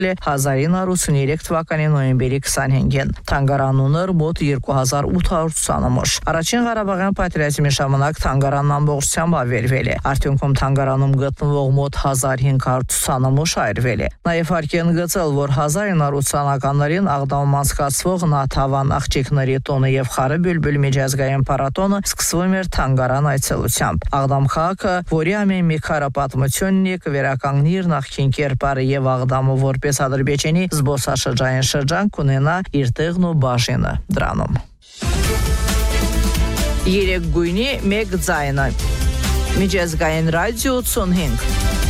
1953 թվականի նոյեմբերի 25-ին։ Թանգարանուներ մոտ 2800 ցուցանմուշ։ Առաջին Ղարաբաղյան պատերազմի ժամանակ թանգարանն ամբողջությամբ ավերվել է։ Արդյունքում թանգարանում գտնվող մոտ 1500 ցուցանմուշ այրվել է։ Նաև հարկ է ընդգծել, որ 1980-ականներին Աղդամում անցկացվող Նաթավան աղջիկների տոնը եւ Խարը Բյուլբյուլ միջազգային փառատոնը սկսվում էր թանգարան այցելությամբ։ Աղդամ քաղաքը, որի ամեն մի քարը պատմությունն է, կվերականգնի իր նախկին կերպարը եւ Աղդամը որպես Ադրբեջանի զբոսաշրջային շրջան կունենա իր տեղն ու բաժինը դրանում։ 3 գույնի 1 ձայնը։ Միջազգային ռադիո 85